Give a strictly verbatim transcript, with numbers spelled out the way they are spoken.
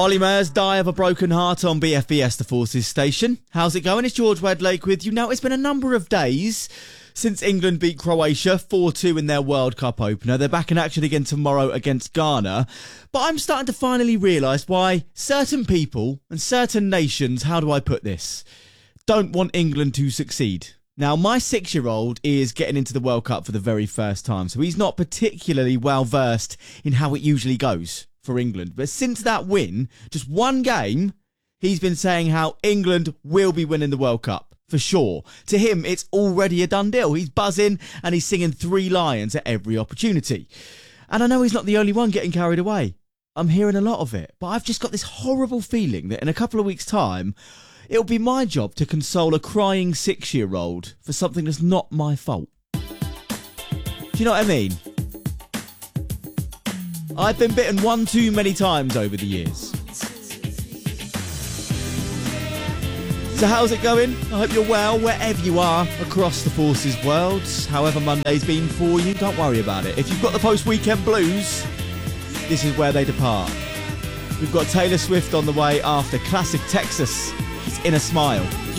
Ollie Murs die of a broken heart on B F B S The Forces station. How's it going? It's George Wedlake with you. Now, it's been a number of days since England beat Croatia four two in their World Cup opener. They're back in action again tomorrow against Ghana. But I'm starting to finally realise why certain people and certain nations, how do I put this, don't want England to succeed. Now, my six-year-old is getting into the World Cup for the very first time, so he's not particularly well-versed in how it usually goes for England. But since that win, just one game, he's been saying how England will be winning the World Cup, for sure. To him, it's already a done deal. He's buzzing and he's singing Three Lions at every opportunity. And I know he's not the only one getting carried away. I'm hearing a lot of it. But I've just got this horrible feeling that in a couple of weeks' time, it'll be my job to console a crying six-year-old for something that's not my fault. Do you know what I mean? I've been bitten one too many times over the years. So how's it going? I hope you're well wherever you are across the Forces world. However Monday's been for you, don't worry about it. If you've got the post-weekend blues, this is where they depart. We've got Taylor Swift on the way after classic Texas. It's In a Smile.